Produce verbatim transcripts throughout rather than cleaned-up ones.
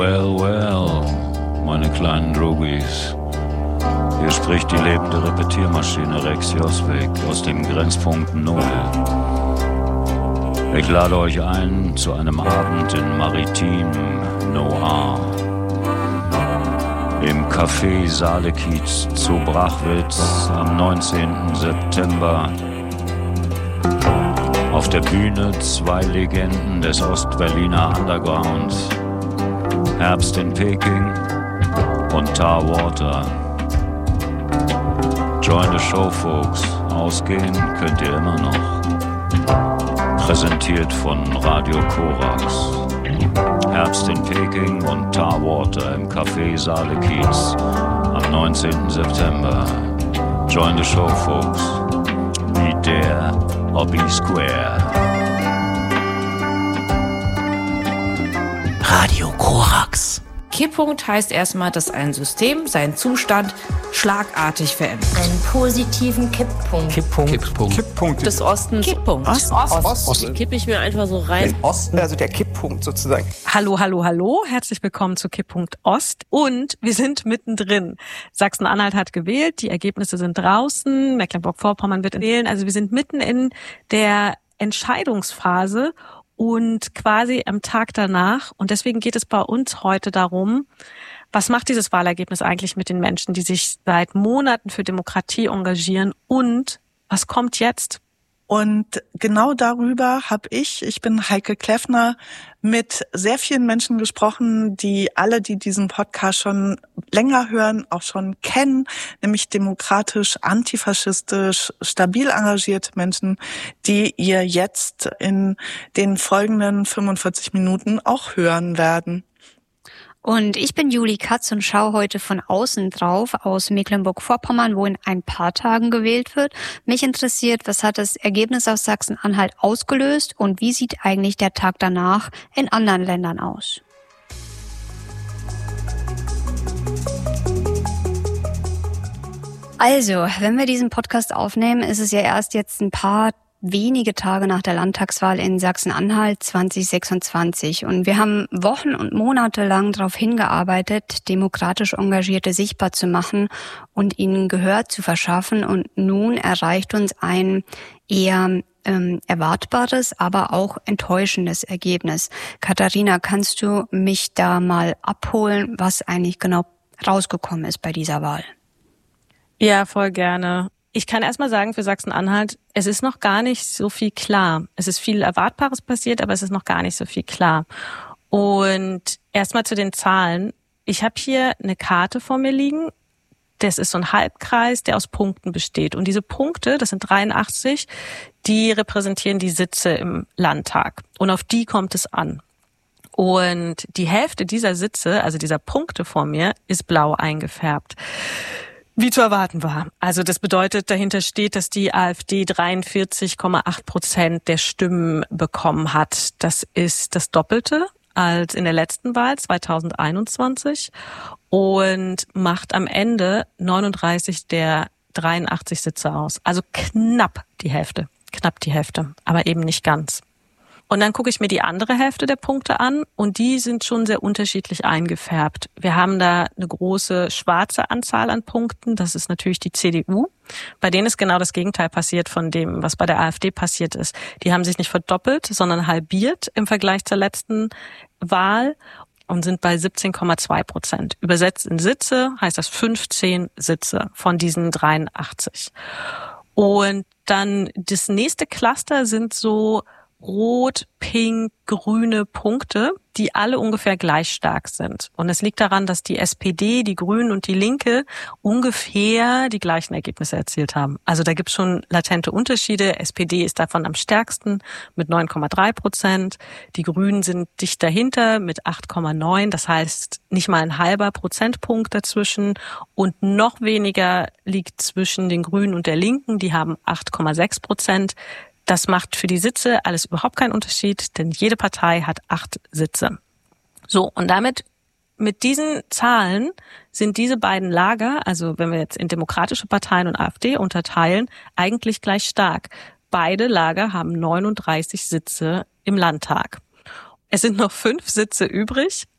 Well, well, meine kleinen Drogies. Hier spricht die lebende Repetiermaschine Rex Joswig aus dem Grenzpunkt Null. Ich lade euch ein zu einem Abend in Maritim Noir. Im Café Saalekiez zu Brachwitz am neunzehnten September. Auf der Bühne zwei Legenden des Ostberliner Underground. Herbst in Peking und Tar Water. Join the show, folks. Ausgehen könnt ihr immer noch. Präsentiert von Radio Korax. Herbst in Peking und Tar Water im Café Saalekiez am neunzehnten September. Join the show, folks. Be there or be square. Radio Korax. Kipppunkt heißt erstmal, dass ein System seinen Zustand schlagartig verändert. Einen positiven Kipppunkt. Kipppunkt. Kipppunkt. Kipppunkt. Des Ostens. Kipppunkt. Ost. Ost. Ost. Ost. Kippe ich mir einfach so rein. Osten, also der Kipppunkt sozusagen. Hallo, hallo, hallo. Herzlich willkommen zu Kipppunkt Ost. Und wir sind mittendrin. Sachsen-Anhalt hat gewählt. Die Ergebnisse sind draußen. Mecklenburg-Vorpommern wird wählen. Also wir sind mitten in der Entscheidungsphase. Und quasi am Tag danach, und deswegen geht es bei uns heute darum, was macht dieses Wahlergebnis eigentlich mit den Menschen, die sich seit Monaten für Demokratie engagieren, und was kommt jetzt? Und genau darüber habe ich, ich bin Heike Kleffner, mit sehr vielen Menschen gesprochen, die alle, die diesen Podcast schon länger hören, auch schon kennen, nämlich demokratisch, antifaschistisch, stabil engagierte Menschen, die ihr jetzt in den folgenden fünfundvierzig Minuten auch hören werden. Und ich bin Juli Katz und schaue heute von außen drauf, aus Mecklenburg-Vorpommern, wo in ein paar Tagen gewählt wird. Mich interessiert, was hat das Ergebnis aus Sachsen-Anhalt ausgelöst und wie sieht eigentlich der Tag danach in anderen Ländern aus? Also, wenn wir diesen Podcast aufnehmen, ist es ja erst jetzt ein paar wenige Tage nach der Landtagswahl in Sachsen-Anhalt zwanzig sechsundzwanzig. Und wir haben Wochen und Monate lang darauf hingearbeitet, demokratisch Engagierte sichtbar zu machen und ihnen Gehör zu verschaffen. Und nun erreicht uns ein eher ähm, erwartbares, aber auch enttäuschendes Ergebnis. Katharina, kannst du mich da mal abholen, was eigentlich genau rausgekommen ist bei dieser Wahl? Ja, voll gerne. Ich kann erstmal sagen, für Sachsen-Anhalt, es ist noch gar nicht so viel klar. Es ist viel Erwartbares passiert, aber es ist noch gar nicht so viel klar. Und erstmal zu den Zahlen. Ich habe hier eine Karte vor mir liegen. Das ist so ein Halbkreis, der aus Punkten besteht. Und diese Punkte, das sind dreiundachtzig, die repräsentieren die Sitze im Landtag. Und auf die kommt es an. Und die Hälfte dieser Sitze, also dieser Punkte vor mir, ist blau eingefärbt. Wie zu erwarten war. Also das bedeutet, dahinter steht, dass die AfD dreiundvierzig Komma acht Prozent der Stimmen bekommen hat. Das ist das Doppelte als in der letzten Wahl zweitausendeinundzwanzig und macht am Ende neununddreißig der dreiundachtzig Sitze aus. Also knapp die Hälfte, knapp die Hälfte, aber eben nicht ganz. Und dann gucke ich mir die andere Hälfte der Punkte an und die sind schon sehr unterschiedlich eingefärbt. Wir haben da eine große schwarze Anzahl an Punkten, das ist natürlich die C D U. Bei denen ist genau das Gegenteil passiert von dem, was bei der AfD passiert ist. Die haben sich nicht verdoppelt, sondern halbiert im Vergleich zur letzten Wahl und sind bei siebzehn Komma zwei Prozent. Übersetzt in Sitze heißt das fünfzehn Sitze von diesen dreiundachtzig. Und dann das nächste Cluster sind so rot, pink, grüne Punkte, die alle ungefähr gleich stark sind. Und es liegt daran, dass die S P D, die Grünen und die Linke ungefähr die gleichen Ergebnisse erzielt haben. Also da gibt es schon latente Unterschiede. S P D ist davon am stärksten mit neun Komma drei Prozent. Die Grünen sind dicht dahinter mit acht Komma neun. Das heißt, nicht mal ein halber Prozentpunkt dazwischen. Und noch weniger liegt zwischen den Grünen und der Linken. Die haben acht Komma sechs Prozent. Das macht für die Sitze alles überhaupt keinen Unterschied, denn jede Partei hat acht Sitze. So, und damit, mit diesen Zahlen sind diese beiden Lager, also wenn wir jetzt in demokratische Parteien und AfD unterteilen, eigentlich gleich stark. Beide Lager haben neununddreißig Sitze im Landtag. Es sind noch fünf Sitze übrig,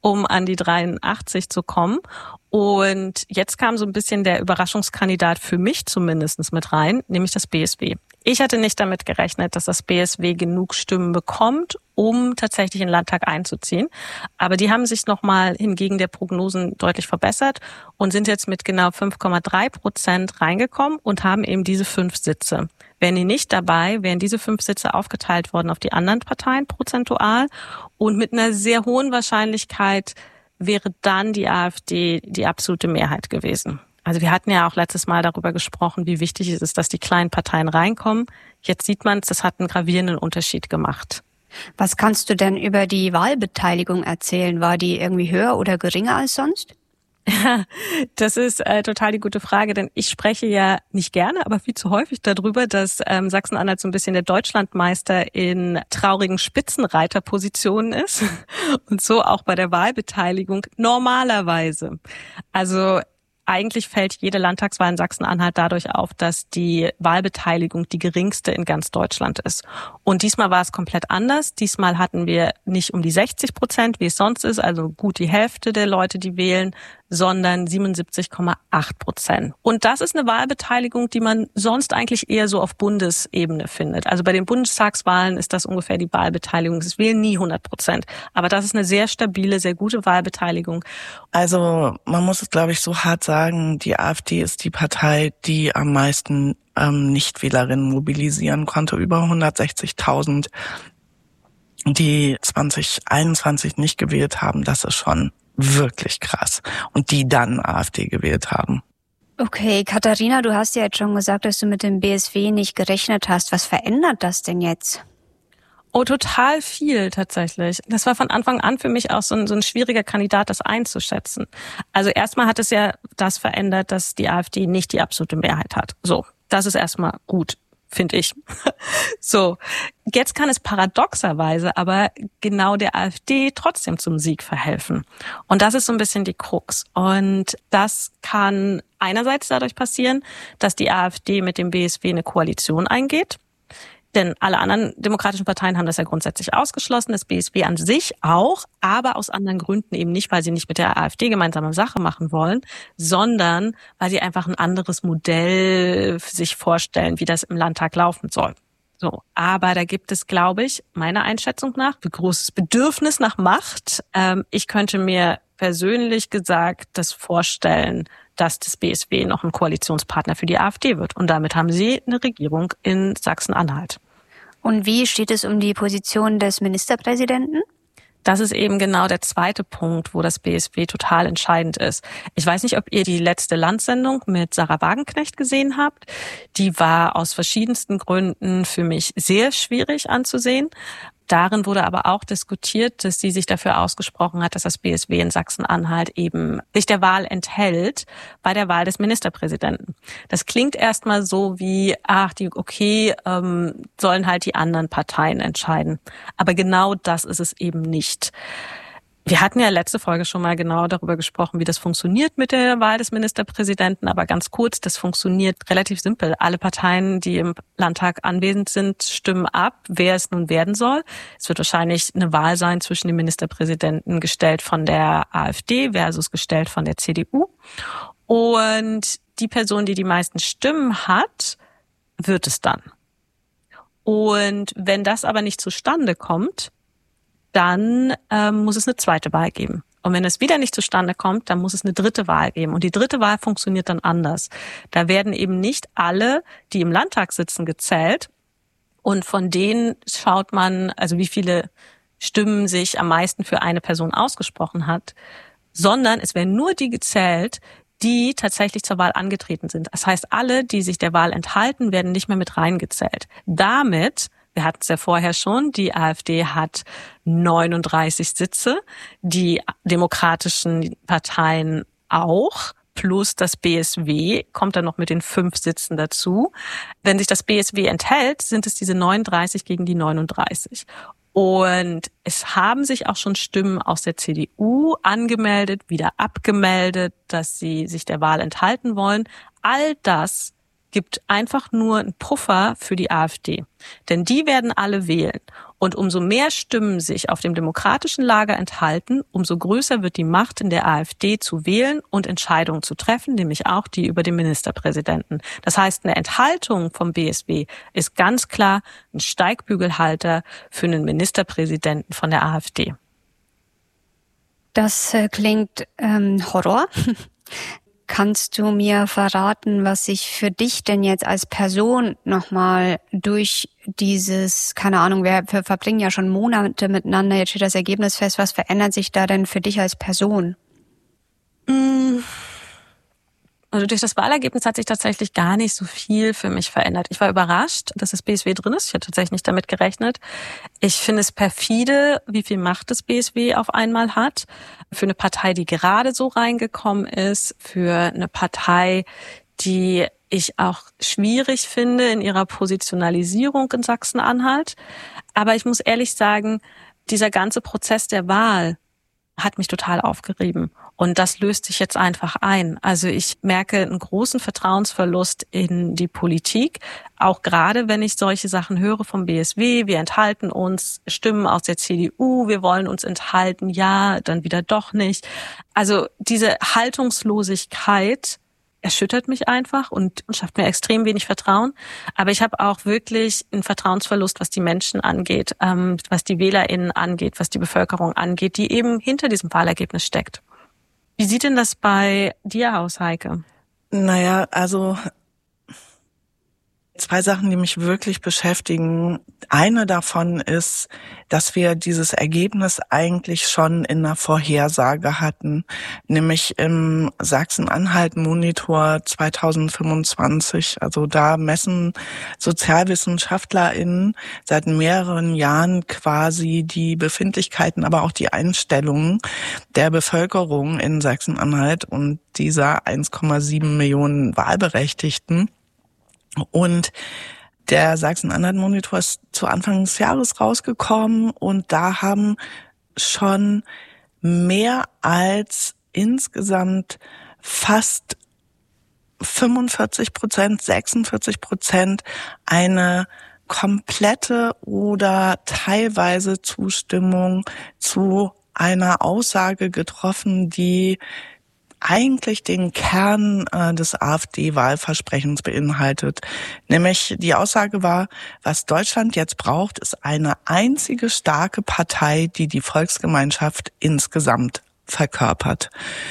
um an die dreiundachtzig zu kommen. Und jetzt kam so ein bisschen der Überraschungskandidat für mich zumindest mit rein, nämlich das B S W. Ich hatte nicht damit gerechnet, dass das B S W genug Stimmen bekommt, um tatsächlich in den Landtag einzuziehen. Aber die haben sich nochmal hingegen der Prognosen deutlich verbessert und sind jetzt mit genau fünf Komma drei Prozent reingekommen und haben eben diese fünf Sitze. Wären die nicht dabei, wären diese fünf Sitze aufgeteilt worden auf die anderen Parteien prozentual und mit einer sehr hohen Wahrscheinlichkeit wäre dann die AfD die absolute Mehrheit gewesen. Also wir hatten ja auch letztes Mal darüber gesprochen, wie wichtig es ist, dass die kleinen Parteien reinkommen. Jetzt sieht man es, das hat einen gravierenden Unterschied gemacht. Was kannst du denn über die Wahlbeteiligung erzählen? War die irgendwie höher oder geringer als sonst? Ja, das ist äh, total die gute Frage, denn ich spreche ja nicht gerne, aber viel zu häufig darüber, dass ähm, Sachsen-Anhalt so ein bisschen der Deutschlandmeister in traurigen Spitzenreiterpositionen ist und so auch bei der Wahlbeteiligung normalerweise. Also eigentlich fällt jede Landtagswahl in Sachsen-Anhalt dadurch auf, dass die Wahlbeteiligung die geringste in ganz Deutschland ist. Und diesmal war es komplett anders. Diesmal hatten wir nicht um die sechzig Prozent, wie es sonst ist, also gut die Hälfte der Leute, die wählen, sondern siebenundsiebzig Komma acht Prozent. Und das ist eine Wahlbeteiligung, die man sonst eigentlich eher so auf Bundesebene findet. Also bei den Bundestagswahlen ist das ungefähr die Wahlbeteiligung. Es wählen nie hundert Prozent. Aber das ist eine sehr stabile, sehr gute Wahlbeteiligung. Also man muss es, glaube ich, so hart sagen, die AfD ist die Partei, die am meisten ähm, Nichtwählerinnen mobilisieren konnte. Über hundertsechzigtausend, die zwanzig einundzwanzig nicht gewählt haben. Das ist schon wirklich krass. Und die dann AfD gewählt haben. Okay, Katharina, du hast ja jetzt schon gesagt, dass du mit dem B S W nicht gerechnet hast. Was verändert das denn jetzt? Oh, total viel tatsächlich. Das war von Anfang an für mich auch so ein, so ein schwieriger Kandidat, das einzuschätzen. Also erstmal hat es ja das verändert, dass die AfD nicht die absolute Mehrheit hat. So, das ist erstmal gut, finde ich. So, jetzt kann es paradoxerweise aber genau der AfD trotzdem zum Sieg verhelfen. Und das ist so ein bisschen die Krux. Und das kann einerseits dadurch passieren, dass die AfD mit dem B S W eine Koalition eingeht. Denn alle anderen demokratischen Parteien haben das ja grundsätzlich ausgeschlossen, das B S W an sich auch, aber aus anderen Gründen eben nicht, weil sie nicht mit der AfD gemeinsame Sache machen wollen, sondern weil sie einfach ein anderes Modell sich vorstellen, wie das im Landtag laufen soll. So, aber da gibt es, glaube ich, meiner Einschätzung nach, ein großes Bedürfnis nach Macht. Ähm, ich könnte mir persönlich gesagt das vorstellen, dass das B S W noch ein Koalitionspartner für die AfD wird. Und damit haben sie eine Regierung in Sachsen-Anhalt. Und wie steht es um die Position des Ministerpräsidenten? Das ist eben genau der zweite Punkt, wo das B S W total entscheidend ist. Ich weiß nicht, ob ihr die letzte Landsendung mit Sarah Wagenknecht gesehen habt. Die war aus verschiedensten Gründen für mich sehr schwierig anzusehen. Darin wurde aber auch diskutiert, dass sie sich dafür ausgesprochen hat, dass das B S W in Sachsen-Anhalt eben sich der Wahl enthält bei der Wahl des Ministerpräsidenten. Das klingt erstmal so wie, ach, die okay, ähm, sollen halt die anderen Parteien entscheiden. Aber genau das ist es eben nicht. Wir hatten ja letzte Folge schon mal genau darüber gesprochen, wie das funktioniert mit der Wahl des Ministerpräsidenten. Aber ganz kurz, das funktioniert relativ simpel. Alle Parteien, die im Landtag anwesend sind, stimmen ab, wer es nun werden soll. Es wird wahrscheinlich eine Wahl sein zwischen dem Ministerpräsidenten gestellt von der AfD versus gestellt von der C D U. Und die Person, die die meisten Stimmen hat, wird es dann. Und wenn das aber nicht zustande kommt, dann ähm, muss es eine zweite Wahl geben. Und wenn es wieder nicht zustande kommt, dann muss es eine dritte Wahl geben. Und die dritte Wahl funktioniert dann anders. Da werden eben nicht alle, die im Landtag sitzen, gezählt. Und von denen schaut man, also wie viele Stimmen sich am meisten für eine Person ausgesprochen hat, sondern es werden nur die gezählt, die tatsächlich zur Wahl angetreten sind. Das heißt, alle, die sich der Wahl enthalten, werden nicht mehr mit reingezählt. Damit, wir hatten es ja vorher schon, die AfD hat neununddreißig Sitze, die demokratischen Parteien auch, plus das B S W kommt dann noch mit den fünf Sitzen dazu. Wenn sich das B S W enthält, sind es diese neununddreißig gegen die neununddreißig. Und es haben sich auch schon Stimmen aus der C D U angemeldet, wieder abgemeldet, dass sie sich der Wahl enthalten wollen. All das gibt einfach nur einen Puffer für die AfD. Denn die werden alle wählen. Und umso mehr Stimmen sich auf dem demokratischen Lager enthalten, umso größer wird die Macht in der AfD zu wählen und Entscheidungen zu treffen, nämlich auch die über den Ministerpräsidenten. Das heißt, eine Enthaltung vom B S W ist ganz klar ein Steigbügelhalter für einen Ministerpräsidenten von der AfD. Das äh, klingt ähm, Horror. Kannst du mir verraten, was sich für dich denn jetzt als Person nochmal durch dieses, keine Ahnung, wir verbringen ja schon Monate miteinander, jetzt steht das Ergebnis fest, was verändert sich da denn für dich als Person? Also durch das Wahlergebnis hat sich tatsächlich gar nicht so viel für mich verändert. Ich war überrascht, dass das B S W drin ist. Ich hatte tatsächlich nicht damit gerechnet. Ich finde es perfide, wie viel Macht das B S W auf einmal hat. Für eine Partei, die gerade so reingekommen ist, für eine Partei, die ich auch schwierig finde in ihrer Positionalisierung in Sachsen-Anhalt. Aber ich muss ehrlich sagen, dieser ganze Prozess der Wahl hat mich total aufgerieben. Und das löst sich jetzt einfach ein. Also ich merke einen großen Vertrauensverlust in die Politik, auch gerade wenn ich solche Sachen höre vom B S W. Wir enthalten uns, Stimmen aus der C D U, wir wollen uns enthalten, ja, dann wieder doch nicht. Also diese Haltungslosigkeit erschüttert mich einfach und schafft mir extrem wenig Vertrauen. Aber ich habe auch wirklich einen Vertrauensverlust, was die Menschen angeht, ähm, was die WählerInnen angeht, was die Bevölkerung angeht, die eben hinter diesem Wahlergebnis steckt. Wie sieht denn das bei dir aus, Heike? Naja, also zwei Sachen, die mich wirklich beschäftigen. Eine davon ist, dass wir dieses Ergebnis eigentlich schon in der Vorhersage hatten, nämlich im Sachsen-Anhalt-Monitor zweitausendfünfundzwanzig. Also da messen SozialwissenschaftlerInnen seit mehreren Jahren quasi die Befindlichkeiten, aber auch die Einstellungen der Bevölkerung in Sachsen-Anhalt und dieser eins Komma sieben Millionen Wahlberechtigten. Und der Sachsen-Anhalt-Monitor ist zu Anfang des Jahres rausgekommen und da haben schon mehr als insgesamt fast fünfundvierzig Prozent, sechsundvierzig Prozent eine komplette oder teilweise Zustimmung zu einer Aussage getroffen, die eigentlich den Kern äh, des AfD-Wahlversprechens beinhaltet. Nämlich die Aussage war, was Deutschland jetzt braucht, ist eine einzige starke Partei, die die Volksgemeinschaft insgesamt verkörpert.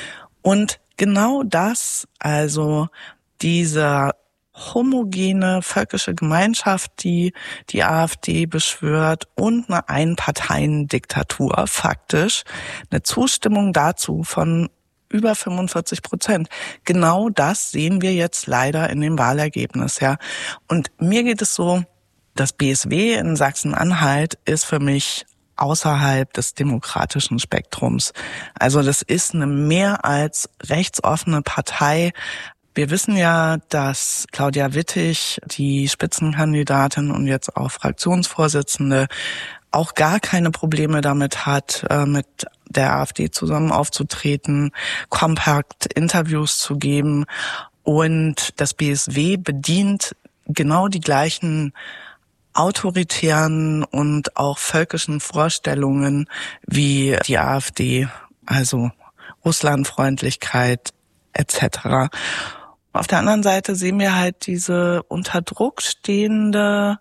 Und genau das, also diese homogene völkische Gemeinschaft, die die AfD beschwört und eine Einparteiendiktatur faktisch, eine Zustimmung dazu von über fünfundvierzig Prozent. Genau das sehen wir jetzt leider in dem Wahlergebnis, ja. Und mir geht es so, das B S W in Sachsen-Anhalt ist für mich außerhalb des demokratischen Spektrums. Also das ist eine mehr als rechtsoffene Partei. Wir wissen ja, dass Claudia Wittig, die Spitzenkandidatin und jetzt auch Fraktionsvorsitzende, auch gar keine Probleme damit hat, mit der AfD zusammen aufzutreten, kompakt Interviews zu geben. Und das B S W bedient genau die gleichen autoritären und auch völkischen Vorstellungen wie die AfD, also Russlandfreundlichkeit et cetera. Auf der anderen Seite sehen wir halt diese unter Druck stehende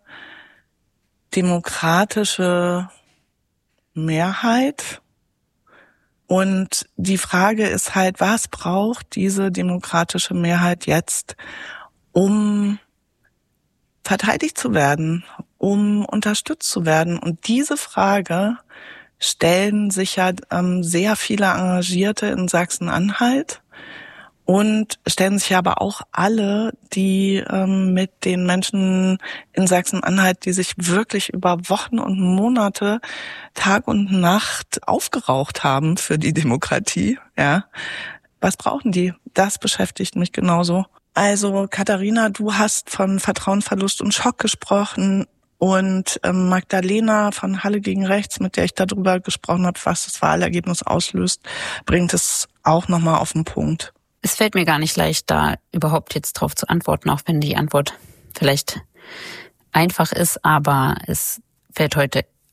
demokratische Mehrheit. Und die Frage ist halt, was braucht diese demokratische Mehrheit jetzt, um verteidigt zu werden, um unterstützt zu werden? Und diese Frage stellen sich ja ähm, sehr viele Engagierte in Sachsen-Anhalt und stellen sich aber auch alle, die ähm, mit den Menschen in Sachsen-Anhalt, die sich wirklich über Wochen und Monate, Tag und Nacht aufgeraucht haben für die Demokratie. Ja, was brauchen die? Das beschäftigt mich genauso. Also Katharina, du hast von Vertrauensverlust und Schock gesprochen. Und ähm, Magdalena von Halle gegen Rechts, mit der ich darüber gesprochen habe, was das Wahlergebnis auslöst, bringt es auch nochmal auf den Punkt. Es fällt mir gar nicht leicht, da überhaupt jetzt drauf zu antworten, auch wenn die Antwort vielleicht einfach ist, aber es fällt heute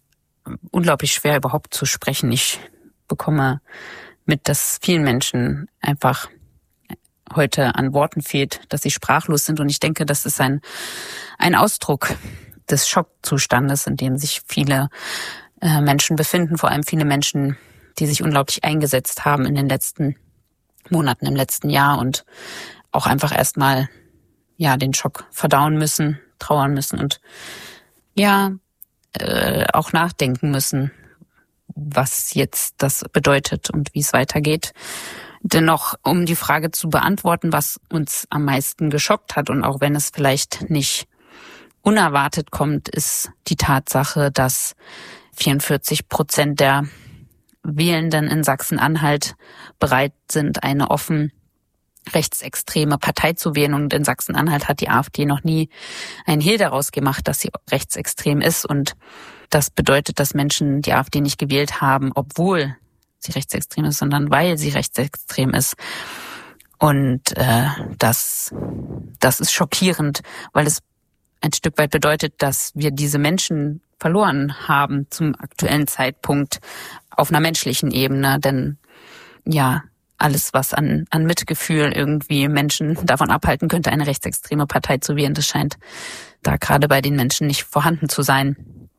unglaublich schwer, überhaupt zu sprechen. Ich bekomme mit, dass vielen Menschen einfach heute an Worten fehlt, dass sie sprachlos sind. Und ich denke, das ist ein, ein Ausdruck des Schockzustandes, in dem sich viele äh, Menschen befinden, vor allem viele Menschen, die sich unglaublich eingesetzt haben in den letzten Monaten, im letzten Jahr und auch einfach erstmal ja den Schock verdauen müssen, trauern müssen und ja äh, auch nachdenken müssen, was jetzt das bedeutet und wie es weitergeht. Dennoch, um die Frage zu beantworten, was uns am meisten geschockt hat und auch wenn es vielleicht nicht unerwartet kommt, ist die Tatsache, dass vierundvierzig Prozent der Wählenden in Sachsen-Anhalt bereit sind, eine offen rechtsextreme Partei zu wählen. Und in Sachsen-Anhalt hat die AfD noch nie einen Hehl daraus gemacht, dass sie rechtsextrem ist. Und das bedeutet, dass Menschen die AfD nicht gewählt haben, obwohl sie rechtsextrem ist, sondern weil sie rechtsextrem ist. Und äh, das, das ist schockierend, weil es ein Stück weit bedeutet, dass wir diese Menschen verloren haben zum aktuellen Zeitpunkt auf einer menschlichen Ebene. Denn ja, alles, was an, an Mitgefühl irgendwie Menschen davon abhalten könnte, eine rechtsextreme Partei zu wählen, das scheint da gerade bei den Menschen nicht vorhanden zu sein.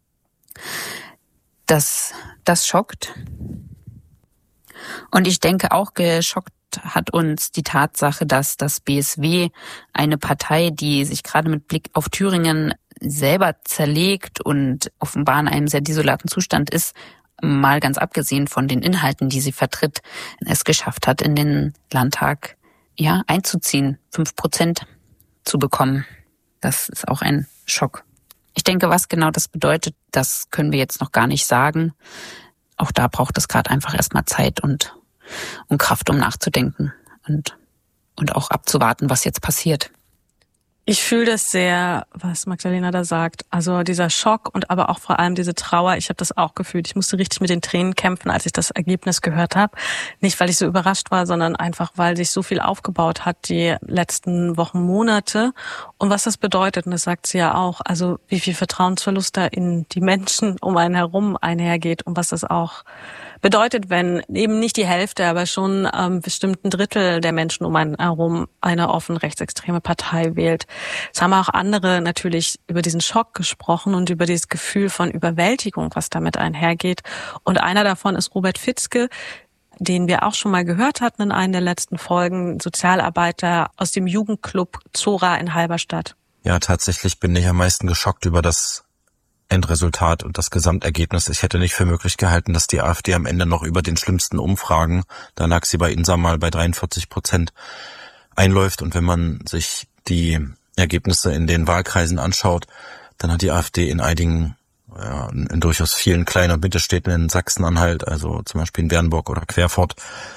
Das, das schockt. Und ich denke auch geschockt hat uns die Tatsache, dass das B S W, eine Partei, die sich gerade mit Blick auf Thüringen selber zerlegt und offenbar in einem sehr desolaten Zustand ist, mal ganz abgesehen von den Inhalten, die sie vertritt, es geschafft hat, in den Landtag ja einzuziehen, fünf Prozent zu bekommen. Das ist auch ein Schock. Ich denke, was genau das bedeutet, das können wir jetzt noch gar nicht sagen. Auch da braucht es gerade einfach erstmal Zeit und, und Kraft, um nachzudenken und, und auch abzuwarten, was jetzt passiert. Ich fühle das sehr, was Magdalena da sagt. Also dieser Schock und aber auch vor allem diese Trauer. Ich habe das auch gefühlt. Ich musste richtig mit den Tränen kämpfen, als ich das Ergebnis gehört habe. Nicht, weil ich so überrascht war, sondern einfach, weil sich so viel aufgebaut hat die letzten Wochen, Monate. Und was das bedeutet, und das sagt sie ja auch, also wie viel Vertrauensverlust da in die Menschen um einen herum einhergeht und was das auch bedeutet, wenn eben nicht die Hälfte, aber schon ähm, bestimmt ein Drittel der Menschen um einen herum eine offen rechtsextreme Partei wählt. Es haben auch andere natürlich über diesen Schock gesprochen und über dieses Gefühl von Überwältigung, was damit einhergeht. Und einer davon ist Robert Fitzke, den wir auch schon mal gehört hatten in einer der letzten Folgen, Sozialarbeiter aus dem Jugendclub Zora in Halberstadt. Ja, tatsächlich bin ich am meisten geschockt über das Endresultat und das Gesamtergebnis. Ich hätte nicht für möglich gehalten, dass die AfD am Ende noch über den schlimmsten Umfragen, da lag sie bei Insa mal bei dreiundvierzig Prozent, einläuft. Und wenn man sich die Ergebnisse in den Wahlkreisen anschaut, dann hat die AfD in einigen, ja, in durchaus vielen kleinen und Mittelstädten in Sachsen-Anhalt, also zum Beispiel in Bernburg oder Querfurt,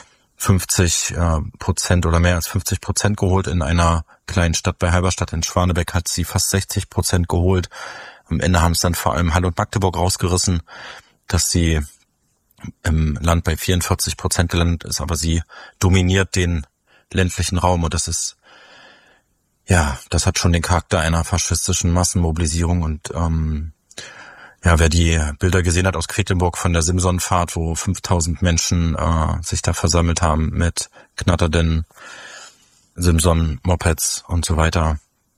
fünfzig Prozent oder mehr als fünfzig Prozent geholt. In einer kleinen Stadt bei Halberstadt in Schwanebeck hat sie fast sechzig Prozent geholt. Am Ende haben es dann vor allem Halle und Magdeburg rausgerissen, dass sie im Land bei vierundvierzig Prozent gelandet ist, aber sie dominiert den ländlichen Raum und das ist, ja, das hat schon den Charakter einer faschistischen Massenmobilisierung und ähm, ja, wer die Bilder gesehen hat aus Quedlinburg von der Simsonfahrt, wo fünftausend Menschen äh, sich da versammelt haben mit knatternden Simson-Mopeds und so weiter,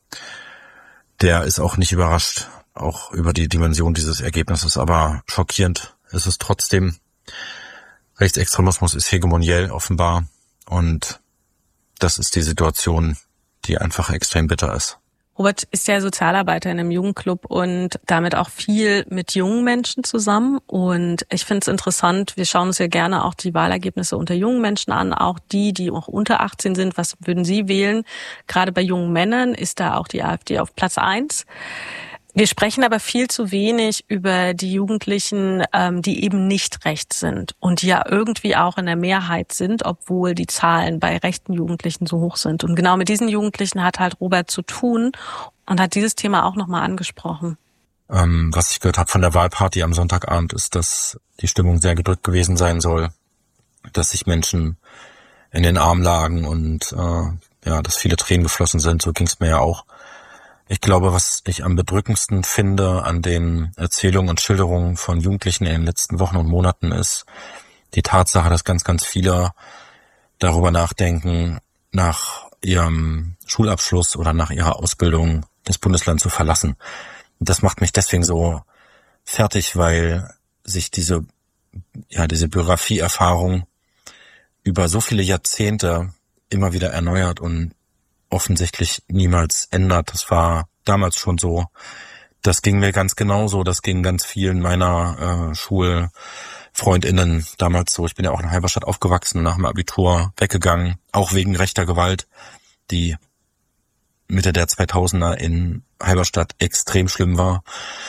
der ist auch nicht überrascht, auch über die Dimension dieses Ergebnisses, aber schockierend ist es trotzdem. Rechtsextremismus ist hegemoniell offenbar und das ist die Situation, die einfach extrem bitter ist. Robert ist ja Sozialarbeiter in einem Jugendclub und damit auch viel mit jungen Menschen zusammen. Und ich finde es interessant, wir schauen uns ja gerne auch die Wahlergebnisse unter jungen Menschen an, auch die, die auch unter achtzehn sind. Was würden Sie wählen? Gerade bei jungen Männern ist da auch die AfD auf Platz eins. Wir sprechen aber viel zu wenig über die Jugendlichen, ähm, die eben nicht rechts sind und die ja irgendwie auch in der Mehrheit sind, obwohl die Zahlen bei rechten Jugendlichen so hoch sind. Und genau mit diesen Jugendlichen hat halt Robert zu tun und hat dieses Thema auch nochmal angesprochen. Ähm, was ich gehört habe von der Wahlparty am Sonntagabend ist, dass die Stimmung sehr gedrückt gewesen sein soll, dass sich Menschen in den Arm lagen und äh, ja, dass viele Tränen geflossen sind. So ging es mir ja auch. Ich glaube, was ich am bedrückendsten finde an den Erzählungen und Schilderungen von Jugendlichen in den letzten Wochen und Monaten ist die Tatsache, dass ganz, ganz viele darüber nachdenken, nach ihrem Schulabschluss oder nach ihrer Ausbildung das Bundesland zu verlassen. Und das macht mich deswegen so fertig, weil sich diese, ja, diese Biografieerfahrung über so viele Jahrzehnte immer wieder erneuert und offensichtlich niemals ändert. Das war damals schon so. Das ging mir ganz genauso. Das ging ganz vielen meiner äh, Schulfreundinnen damals so. Ich bin ja auch in Halberstadt aufgewachsen, nach dem Abitur weggegangen, auch wegen rechter Gewalt, die Mitte der zweitausender in Halberstadt extrem schlimm war,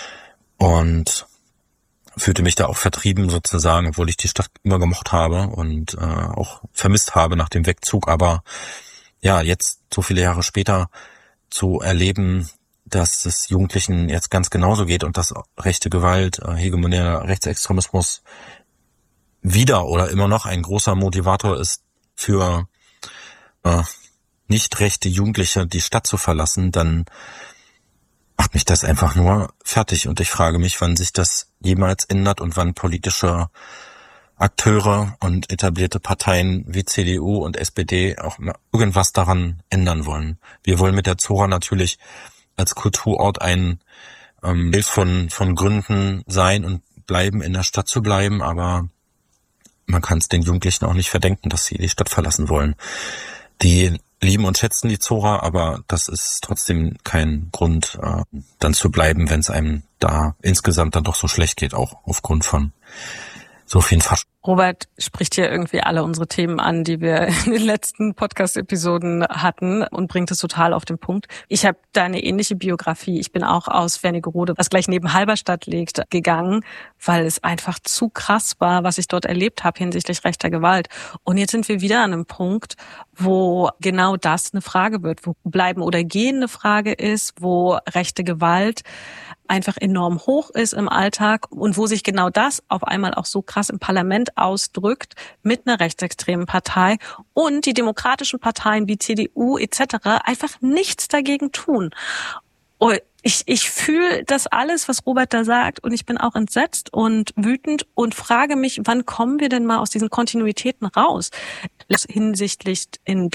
und fühlte mich da auch vertrieben sozusagen, obwohl ich die Stadt immer gemocht habe und äh, auch vermisst habe nach dem Wegzug. Aber ja, jetzt so viele Jahre später zu erleben, dass es Jugendlichen jetzt ganz genauso geht und dass rechte Gewalt, äh, hegemonärer Rechtsextremismus wieder oder immer noch ein großer Motivator ist für äh, nicht rechte Jugendliche, die Stadt zu verlassen, dann macht mich das einfach nur fertig. Und ich frage mich, wann sich das jemals ändert und wann politische Akteure und etablierte Parteien wie C D U und S P D auch irgendwas daran ändern wollen. Wir wollen mit der Zora natürlich als Kulturort ein ähm, Bild von, von Gründen sein und bleiben, in der Stadt zu bleiben, aber man kann es den Jugendlichen auch nicht verdenken, dass sie die Stadt verlassen wollen. Die lieben und schätzen die Zora, aber das ist trotzdem kein Grund, äh, dann zu bleiben, wenn es einem da insgesamt dann doch so schlecht geht, auch aufgrund von so vielen Fasch. Robert spricht hier irgendwie alle unsere Themen an, die wir in den letzten Podcast-Episoden hatten, und bringt es total auf den Punkt. Ich habe da eine ähnliche Biografie. Ich bin auch aus Wernigerode, was gleich neben Halberstadt liegt, gegangen, weil es einfach zu krass war, was ich dort erlebt habe hinsichtlich rechter Gewalt. Und jetzt sind wir wieder an einem Punkt, wo genau das eine Frage wird, wo bleiben oder gehen eine Frage ist, wo rechte Gewalt einfach enorm hoch ist im Alltag und wo sich genau das auf einmal auch so krass im Parlament ausdrückt mit einer rechtsextremen Partei und die demokratischen Parteien wie C D U et cetera einfach nichts dagegen tun. Und ich, ich fühle das alles, was Robert da sagt, und ich bin auch entsetzt und wütend und frage mich, wann kommen wir denn mal aus diesen Kontinuitäten raus? Hinsichtlich in